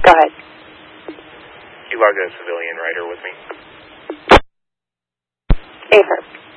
Go ahead. You logged a civilian rider with me. Affirm.